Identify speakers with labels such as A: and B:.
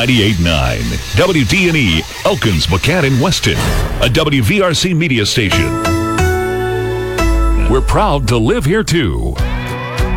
A: 98.9 WDNE, Elkins, McCann, Weston, a WVRC media station. We're proud to live here too.